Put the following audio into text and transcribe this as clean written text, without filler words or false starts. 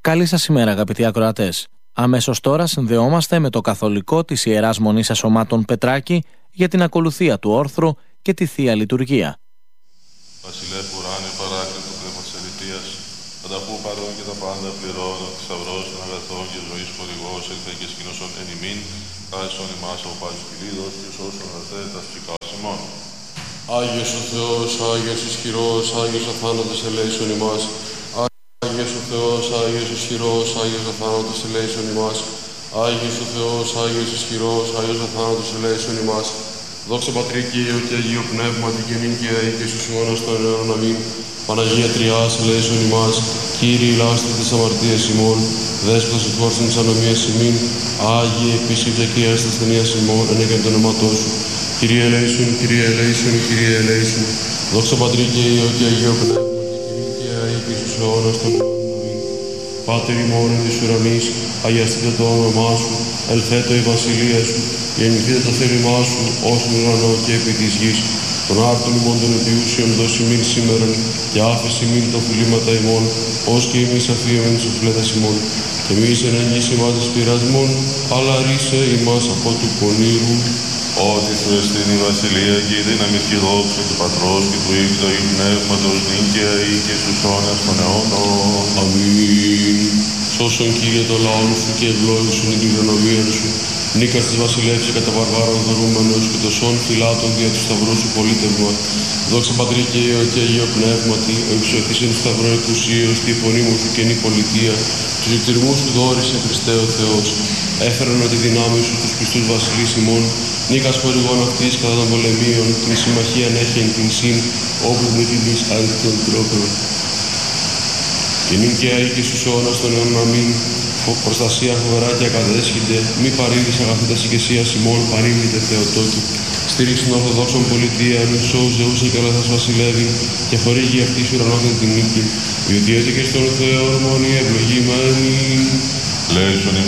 Καλή σας ημέρα, αγαπητοί ακροατές. Αμέσως τώρα συνδεόμαστε με το καθολικό της Ιεράς Μονής Ασωμάτων Πετράκη για την ακολουθία του όρθρου και τη Θεία Λειτουργία. Βασιλεύ ουράνιε παράκλητο πνεύμα της αληθείας, ανταχού παρών και τα πάντα πληρώνω, θησαυρός των αγαθών και ζωής χορηγός, ελθέ και σκηνώσον εν ημίν, χάρισον ημάς από πάσης κυλίδος και σώσον αγαθέ τα ψυχάς ημών. Άγιος ο Θεός, Άγιος ισχυρός, Άγιος αθάνατος ελέησον ημάς. Άγιος ο Θεός, Άγιος ισχυρός, Άγιος αθάνατος ελέησον ημάς. Άγιος ο Θεός, Άγιος ισχυρός, Άγιος αθάνατος ελέησον ημάς. Δόξα Πατρί και Υιό και Αγίο Πνεύματι και νυν και αεί και στους αιώνας των αιώνων. Αμήν. Παναγία Τριάς ελέησον ημάς. Κύριε ηλάστε τις αμαρτίες ημών, Δέσποτας εκφόρσον τις ανομίες ημίν. Άγιε επίσης και εις τα ασθενείας ημών, ενέκεν το ονόματό σου. Κύριε ελέησον, Κύριε ελέησον, Κύριε ελέησον. Δόξα Πατρί και Υιό και Αγίο Πνεύματι και αεί και στους αιώνας των αιώνων. Πάτερ ημών εν της ουρανής, αγιαστείτε το όνομά σου, ελθέτω η βασιλεία σου, γεννηθείτε το θέλημά σου, ως στον ουρανό και επί της γης. Τον άρτον ημών των επιούσιων δώσει μην σήμερον, και άφεση μην τα οφειλήματα ημών, ως και εμείς αφίεμεν τους οφειλέτας ημών. Και εμείς εν εγγύς ημάς της πειρασμών, αλλά ρίσε ημάς από του πονήρου. Ότι σου εστίν η βασιλεία και η δύναμη και η δόξα του Πατρός και του Υιού και του Αγίου Πνεύματος, νυν και αεί και στους αιώνας των αιώνων. Αμήν. Σώσον Κύριε το λαό σου και ευλόγησον την κληρονομία σου. Νίκας της βασιλεύσης κατά βαρβάρων δωρούμενος και το σών φυλάτων δια του σταυρού σου πολίτευμα. Δόξα Πατρί και Υιό και Αγίο Πνεύματι, ο υψωθής εν σταυρό εκουσίως, τη φωνή μου σου καινή πολιτεία, τους εκτιρμούς σου δόρισε Χριστέ ο Θεός. Έφεραν τη δυνάμει σου τους πιστούς βασιλείς ημών, νίκας χορηγών αυτής κατά των πολεμίων, την συμμαχία ανέχεν την συν, όπου με την εις άλλη των τρόπων. Και νυν και αεί και στους αιώνας των αιώνων. Αμήν. Προστασία φοβερά και ακαδέσχυνται, μη παρήγεις αγαθήτας ηγεσίας ημών, παρήγνητε Θεοτόκη. Στήριξον ορθοδόξων πολιτείαν, σώους ζεούσα και όλα θα βασιλεύει, και χορήγει αυτή σου ουρανόθεν την νίκη. Διότι έτσι και στον Θεό μόνοι ευλογημένοι. Λέησον